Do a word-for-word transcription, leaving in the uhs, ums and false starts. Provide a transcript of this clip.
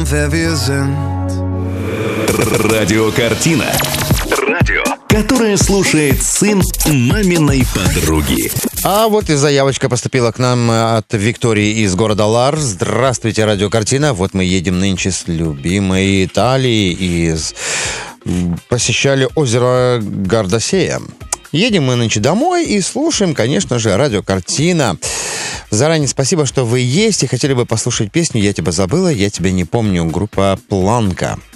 wir sind. Радиокартина. Радио, которое слушает сын маминой подруги. А вот и заявочка поступила к нам от Виктории из города Лар. Здравствуйте, радиокартина. Вот мы едем нынче с любимой Италии из... Посещали озеро Гардасея. Едем мы нынче домой и слушаем, конечно же, радиокартина. Заранее спасибо, что вы есть и хотели бы послушать песню «Я тебя забыла, я тебя не помню», группа «Планка».